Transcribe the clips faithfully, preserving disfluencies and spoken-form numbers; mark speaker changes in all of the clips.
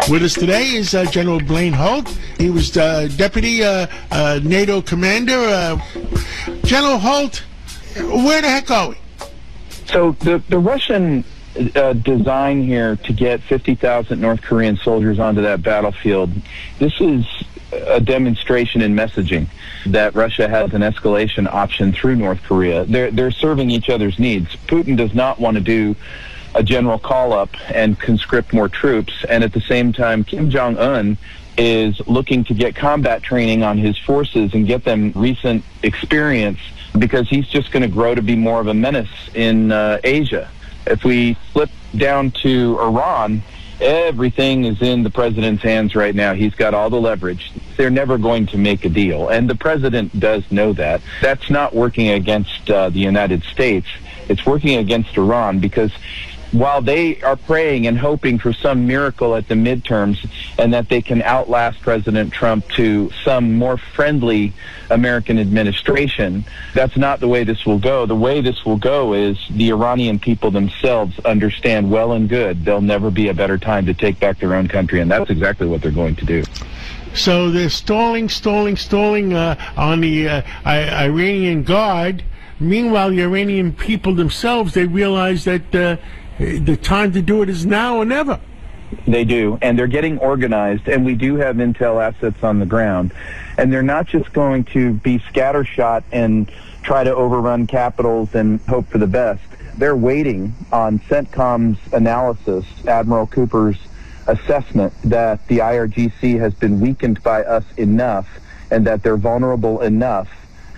Speaker 1: With us today is uh, General Blaine Holt. He was uh, Deputy uh, uh, NATO Commander. Uh, General Holt, where the heck are we?
Speaker 2: So the, the Russian uh, design here to get fifty thousand North Korean soldiers onto that battlefield, this is a demonstration in messaging that Russia has an escalation option through North Korea. They're, they're serving each other's needs. Putin does not want to do a general call-up and conscript more troops, and at the same time, Kim Jong-un is looking to get combat training on his forces and get them recent experience because he's just going to grow to be more of a menace in uh, Asia. If we flip down to Iran, everything is in the president's hands right now. He's got all the leverage. They're never going to make a deal, and the president does know that. That's not working against uh, the United States. It's working against Iran because while they are praying and hoping for some miracle at the midterms and that they can outlast President Trump to some more friendly American administration, that's not the way this will go. The way this will go is the Iranian people themselves understand well and good there'll never be a better time to take back their own country, and that's exactly what they're going to do.
Speaker 1: So they're stalling, stalling, stalling uh, on the uh, I- Iranian Guard. Meanwhile, the Iranian people themselves, they realize that uh, the time to do it is now or never.
Speaker 2: They do, and they're getting organized, and we do have intel assets on the ground. And they're not just going to be scattershot and try to overrun capitals and hope for the best. They're waiting on CENTCOM's analysis, Admiral Cooper's assessment, that the I R G C has been weakened by us enough and that they're vulnerable enough.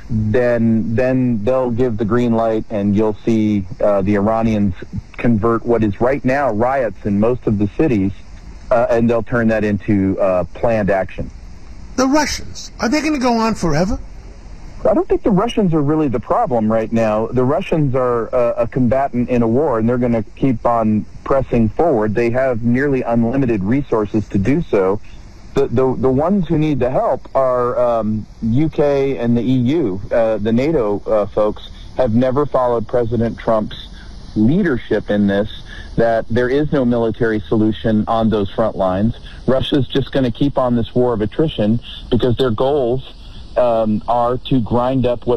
Speaker 2: Then then they'll give the green light, and you'll see uh, the Iranians convert what is right now riots in most of the cities, uh, and they'll turn that into uh, planned action.
Speaker 1: The Russians, are they going to go on forever?
Speaker 2: I don't think the Russians are really the problem right now. The Russians are uh, a combatant in a war, and they're going to keep on pressing forward. They have nearly unlimited resources to do so. The, the, the ones who need the help are um, U K and the E U. Uh, the NATO uh, folks have never followed President Trump's leadership in this, that there is no military solution on those front lines. Russia's just going to keep on this war of attrition because their goals um, are to grind up what